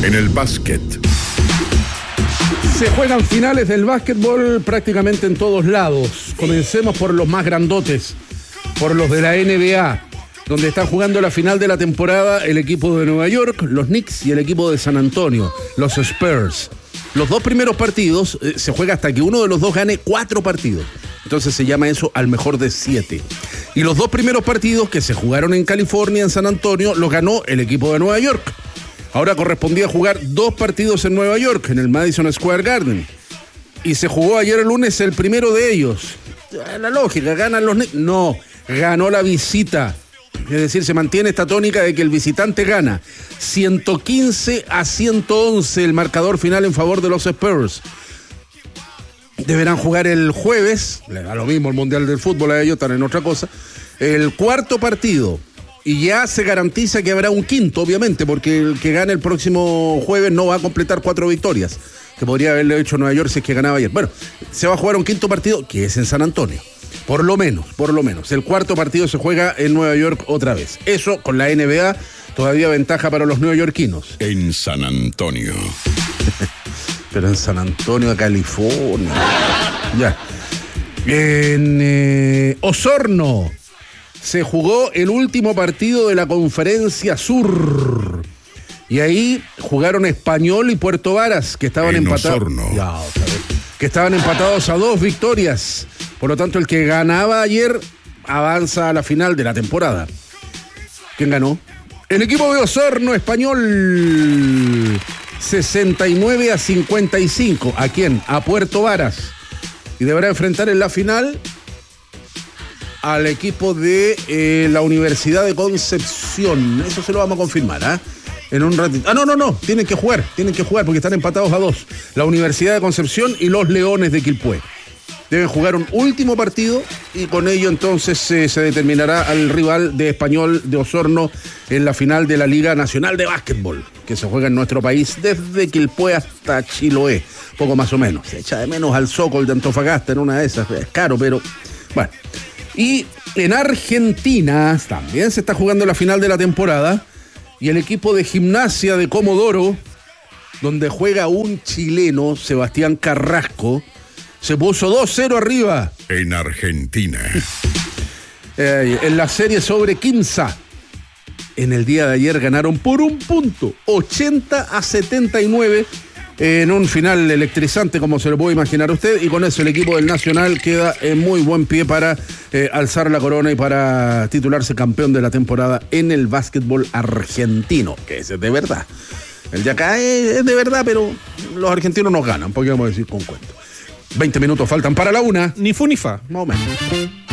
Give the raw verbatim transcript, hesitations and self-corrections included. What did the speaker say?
en el básquet. Se juegan finales del básquetbol prácticamente en todos lados. Comencemos por los más grandotes, por los de la N B A, donde están jugando la final de la temporada el equipo de Nueva York, los Knicks, y el equipo de San Antonio, los Spurs. Los dos primeros partidos eh, se juega hasta que uno de los dos gane cuatro partidos. Entonces se llama eso al mejor de siete. Y los dos primeros partidos que se jugaron en California, en San Antonio, los ganó el equipo de Nueva York. Ahora correspondía jugar dos partidos en Nueva York, en el Madison Square Garden. Y se jugó ayer el lunes el primero de ellos. La lógica, ganan los Knicks. No, ganó la visita. Es decir, se mantiene esta tónica de que el visitante gana. ciento quince a ciento once el marcador final en favor de los Spurs. Deberán jugar el jueves, le da lo mismo el Mundial del Fútbol, a ellos están en otra cosa, el cuarto partido. Y ya se garantiza que habrá un quinto, obviamente, porque el que gane el próximo jueves no va a completar cuatro victorias, que podría haberle hecho Nueva York si es que ganaba ayer. Bueno, se va a jugar un quinto partido, que es en San Antonio. Por lo menos, por lo menos. El cuarto partido se juega en Nueva York otra vez. Eso, con la N B A, todavía ventaja para los neoyorquinos. En San Antonio. Pero en San Antonio, California. Ya. En eh, Osorno se jugó el último partido de la Conferencia Sur. Y ahí jugaron Español y Puerto Varas, que estaban en empatados. Osorno. Ya, otra vez. Que estaban empatados a dos victorias. Por lo tanto, el que ganaba ayer avanza a la final de la temporada. ¿Quién ganó? El equipo de Osorno, Español. sesenta y nueve a cincuenta y cinco. ¿A quién? A Puerto Varas. Y deberá enfrentar en la final al equipo de eh, la Universidad de Concepción. Eso se lo vamos a confirmar, ¿ah? ¿eh? En un ratito. Ah, no, no, no. Tienen que jugar. Tienen que jugar porque están empatados a dos. La Universidad de Concepción y los Leones de Quilpué. Deben jugar un último partido y con ello entonces eh, se determinará al rival de Español de Osorno en la final de la Liga Nacional de Básquetbol, que se juega en nuestro país desde Quilpué hasta Chiloé, poco más o menos. Se echa de menos al Sokol de Antofagasta en una de esas, es caro, pero bueno. Y en Argentina también se está jugando la final de la temporada y el equipo de Gimnasia de Comodoro, donde juega un chileno, Sebastián Carrasco, se puso dos cero arriba. En Argentina. Eh, en la serie sobre Quimsa. En el día de ayer ganaron por un punto, ochenta a setenta y nueve, en un final electrizante, como se lo puede imaginar usted. Y con eso el equipo del Nacional queda en muy buen pie para eh, alzar la corona y para titularse campeón de la temporada en el básquetbol argentino, que es de verdad. El de acá es, es de verdad, pero los argentinos nos ganan, porque vamos a decir con cuento. veinte minutos faltan para la una. Ni fu ni fa. Más o menos.